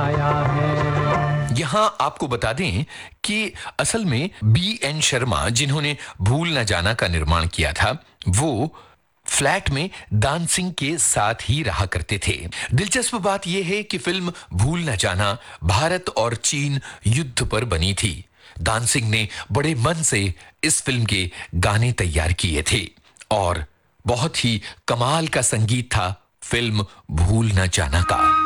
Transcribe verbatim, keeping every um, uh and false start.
आया है। यहाँ आपको बता दें कि असल में बी एन शर्मा, जिन्होंने भूल न जाना का निर्माण किया था, वो फ्लैट में दान सिंह के साथ ही रहा करते थे। दिलचस्प बात यह है कि फिल्म भूल न जाना भारत और चीन युद्ध पर बनी थी। दान सिंह ने बड़े मन से इस फिल्म के गाने तैयार किए थे और बहुत ही कमाल का संगीत था फिल्म भूल न जाना का।